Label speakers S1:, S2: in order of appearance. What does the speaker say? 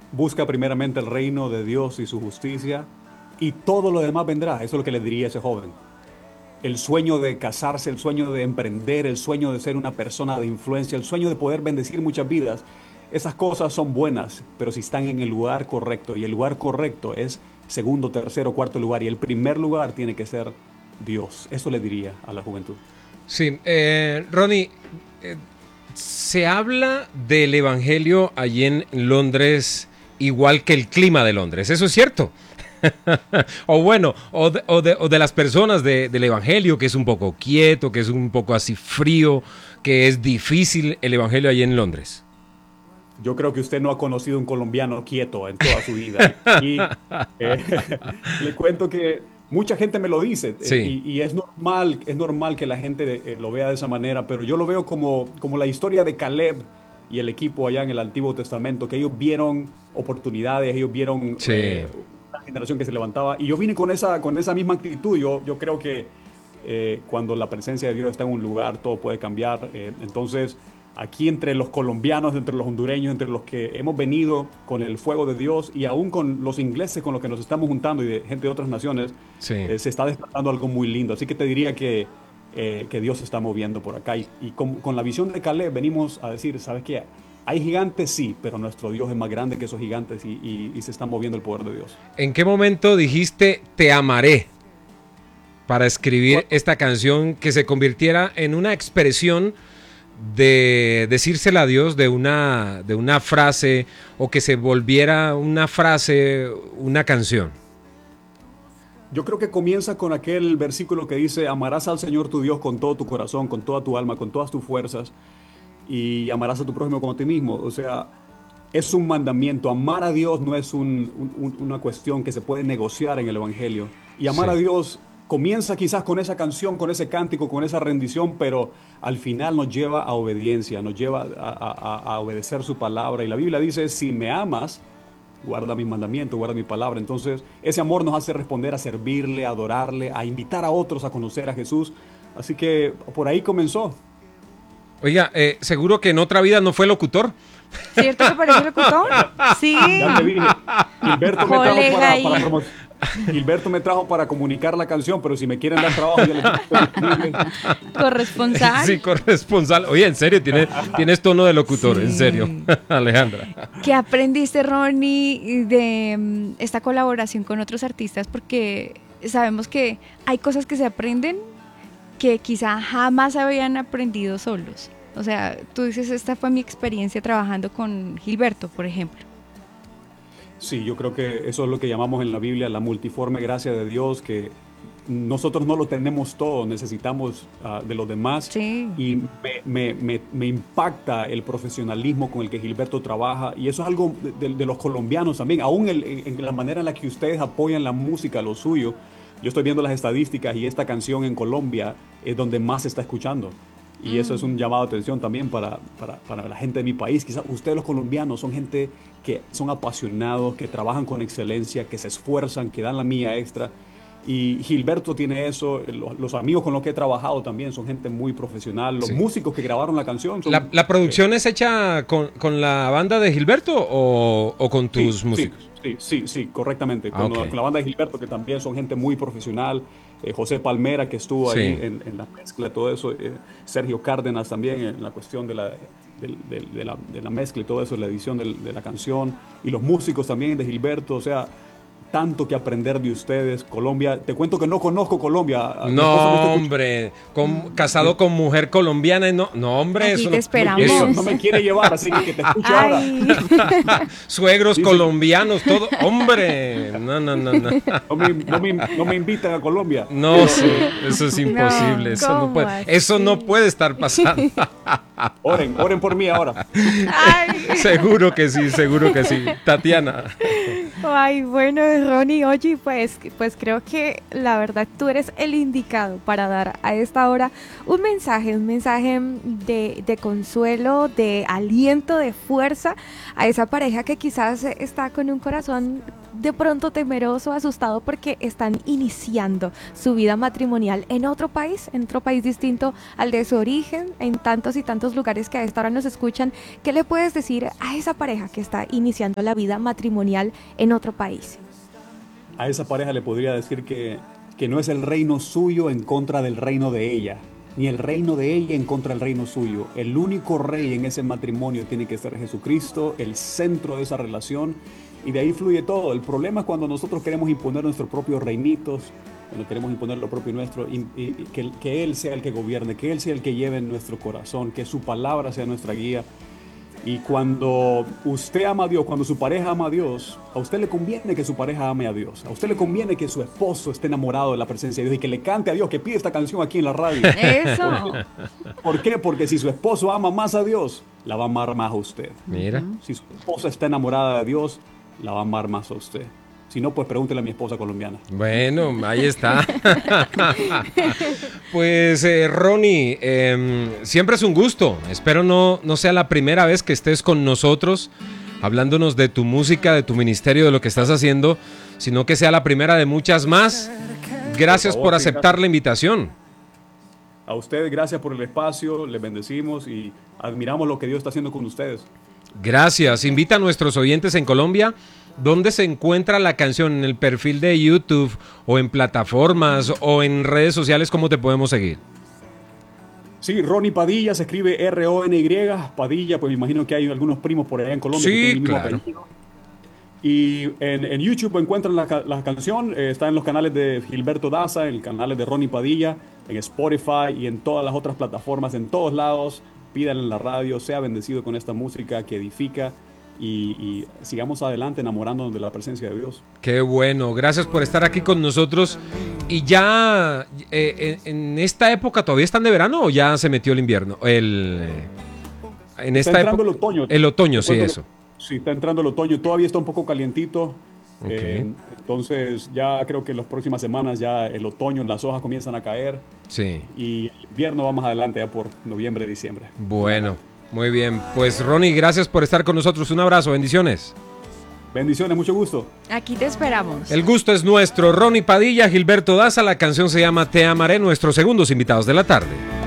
S1: busca primeramente el reino de Dios y su justicia, y todo lo demás vendrá. Eso es lo que le diría a ese joven. El sueño de casarse, el sueño de emprender, el sueño de ser una persona de influencia, el sueño de poder bendecir muchas vidas, esas cosas son buenas, pero si están en el lugar correcto, y el lugar correcto es segundo, tercero, cuarto lugar, y el primer lugar tiene que ser Dios. Eso le diría a la juventud.
S2: Sí, Ronnie, eh, se habla del Evangelio allí en Londres igual que el clima de Londres, ¿eso es cierto? O bueno, o de las personas del Evangelio, que es un poco quieto, que es un poco así frío, que es difícil el Evangelio allí en Londres.
S1: Yo creo que usted no ha conocido un colombiano quieto en toda su vida. Y eh, le cuento que mucha gente me lo dice,
S2: Sí,
S1: y es normal que la gente lo vea de esa manera, pero yo lo veo como la historia de Caleb y el equipo allá en el Antiguo Testamento, que ellos vieron oportunidades, ellos vieron
S2: sí.
S1: una generación que se levantaba, y yo vine con esa misma actitud. Yo creo que cuando la presencia de Dios está en un lugar, todo puede cambiar. Entonces, aquí entre los colombianos, entre los hondureños, entre los que hemos venido con el fuego de Dios, y aún con los ingleses con los que nos estamos juntando y de gente de otras naciones,
S2: Sí.
S1: se está despertando algo muy lindo. Así que te diría que Dios se está moviendo por acá. Y con la visión de Caleb venimos a decir, ¿sabes qué? Hay gigantes, sí, pero nuestro Dios es más grande que esos gigantes, y se está moviendo el poder de Dios.
S2: ¿En qué momento dijiste te amaré para escribir esta canción que se convirtiera en una expresión de decírsela a Dios de una frase, o que se volviera una frase, una canción?
S1: Yo creo que comienza con aquel versículo que dice, amarás al Señor tu Dios con todo tu corazón, con toda tu alma, con todas tus fuerzas, y amarás a tu prójimo como a ti mismo. O sea, es un mandamiento. Amar a Dios no es una cuestión que se puede negociar en el Evangelio. Y amar a
S2: Sí.
S1: Dios comienza quizás con esa canción, con ese cántico, con esa rendición, pero al final nos lleva a obediencia, nos lleva a obedecer su palabra. Y la Biblia dice, si me amas, guarda mi mandamiento, guarda mi palabra. Entonces, ese amor nos hace responder a servirle, a adorarle, a invitar a otros a conocer a Jesús. Así que por ahí comenzó.
S2: Oiga, seguro que en otra vida no fue locutor.
S3: ¿Cierto que parece locutor? Sí.
S1: Ya te dije, Gilberto me trajo
S3: Colega ahí.
S1: Gilberto me trajo para comunicar la canción, pero si me quieren dar trabajo, yo les estoy disponible.
S3: Corresponsal.
S2: Sí, corresponsal. Oye, en serio, tienes tono de locutor, en serio,
S3: Sí.
S2: Alejandra.
S3: ¿Qué aprendiste, Ronnie, de esta colaboración con otros artistas? Porque sabemos que hay cosas que se aprenden que quizá jamás habían aprendido solos. O sea, tú dices, esta fue mi experiencia trabajando con Gilberto, por ejemplo.
S1: Sí, yo creo que eso es lo que llamamos en la Biblia la multiforme gracia de Dios, que nosotros no lo tenemos todo, necesitamos de los demás.
S3: Sí.
S1: Y me impacta el profesionalismo con el que Gilberto trabaja, y eso es algo de los colombianos también, aún en la manera en la que ustedes apoyan la música, lo suyo. Yo estoy viendo las estadísticas, y esta canción en Colombia es donde más se está escuchando. Y eso es un llamado de atención también para la gente de mi país. Quizás ustedes los colombianos son gente que son apasionados, que trabajan con excelencia, que se esfuerzan, que dan la milla extra. Y Gilberto tiene eso. Los amigos con los que he trabajado también son gente muy profesional. Los
S2: Sí.
S1: músicos que grabaron la canción son...
S2: ¿La producción es hecha con la banda de Gilberto o con
S1: Sí,
S2: tus músicos?
S1: sí, correctamente.
S2: Ah, ok.
S1: Con la banda de Gilberto, que también son gente muy profesional. José Palmera, que estuvo
S2: Sí.
S1: ahí en la mezcla, todo eso. Sergio Cárdenas también en la cuestión de la mezcla y todo eso, la edición de la canción. Y los músicos también de Gilberto. O sea, tanto que aprender de ustedes. Colombia, te cuento que no conozco Colombia. Mi esposa me está
S2: No, hombre, casado con mujer colombiana, no, no, hombre,
S3: Aquí
S2: eso
S3: te
S2: no,
S3: esperamos.
S1: escuchando.
S2: eso,
S1: No me quiere llevar, así que te escucho ahora.
S3: Ay.
S2: suegros
S1: Dice-
S2: colombianos, todo, hombre, no, no, no, no,
S1: No me invitan a Colombia.
S2: no, sí, eso es imposible, eso no
S3: ¿cómo
S2: puede, eso no
S3: así?
S2: puede estar pasando.
S1: Oren por mí ahora.
S3: Ay.
S2: Seguro que sí, Tatiana.
S4: Ay, bueno, Ronnie, oye, pues creo que la verdad tú eres el indicado para dar a esta hora un mensaje de consuelo, de aliento, de fuerza a esa pareja que quizás está con un corazón de pronto temeroso, asustado porque están iniciando su vida matrimonial en otro país distinto al de su origen, en tantos y tantos lugares que a esta hora nos escuchan. ¿Qué le puedes decir a esa pareja que está iniciando la vida matrimonial en otro país?
S1: A esa pareja le podría decir que no es el reino suyo en contra del reino de ella, ni el reino de ella en contra del reino suyo. El único rey en ese matrimonio tiene que ser Jesucristo, el centro de esa relación, y de ahí fluye todo. El problema es cuando nosotros queremos imponer nuestros propios reinitos, cuando queremos imponer lo propio nuestro, y que Él sea el que gobierne, que Él sea el que lleve en nuestro corazón, que su palabra sea nuestra guía. Y cuando usted ama a Dios, cuando su pareja ama a Dios, a usted le conviene que su pareja ame a Dios. A usted le conviene que su esposo esté enamorado de la presencia de Dios y que le cante a Dios, que pide esta canción aquí en la radio.
S3: Eso.
S1: ¿Por qué? Porque si su esposo ama más a Dios, la va a amar más a usted.
S2: Mira.
S1: Si su esposa está enamorada de Dios, la va a amar más a usted. Si no, pues pregúntele a mi esposa colombiana.
S2: Bueno, ahí está. Pues Ronnie, siempre es un gusto. Espero no sea la primera vez que estés con nosotros hablándonos de tu música, de tu ministerio, de lo que estás haciendo, sino que sea la primera de muchas más. Gracias por aceptar la invitación.
S1: A ustedes, gracias por el espacio, les bendecimos y admiramos lo que Dios está haciendo con ustedes.
S2: Gracias. Invita a nuestros oyentes en Colombia. ¿Dónde se encuentra la canción? ¿En el perfil de YouTube o en plataformas o en redes sociales? ¿Cómo te podemos seguir?
S1: Sí, Ronnie Padilla, se escribe R-O-N-Y, Padilla, pues me imagino que hay algunos primos por allá en Colombia que tienen el mismo apellido. Y en YouTube encuentran la canción, está en los canales de Gilberto Daza, en el canal de Ronnie Padilla, en Spotify y en todas las otras plataformas, en todos lados. Pídanle en la radio, sea bendecido con esta música que edifica. Y sigamos adelante enamorándonos de la presencia de Dios.
S2: Qué bueno, gracias por estar aquí con nosotros. Y ya en esta época, ¿todavía están de verano o ya se metió el invierno? En esta época,
S1: el otoño.
S2: El otoño, sí, eso.
S1: Sí, está entrando el otoño, todavía está un poco calientito.
S2: Okay.
S1: Entonces ya creo que en las próximas semanas ya el otoño, las hojas comienzan a caer.
S2: Sí.
S1: Y el invierno va más adelante, ya por noviembre, diciembre.
S2: Bueno. Muy bien, pues Ronnie, gracias por estar con nosotros. Un abrazo, bendiciones.
S1: Bendiciones, mucho gusto.
S3: Aquí te esperamos.
S2: El gusto es nuestro. Ronnie Padilla, Gilberto Daza, la canción se llama Te Amaré, nuestros segundos invitados de la tarde.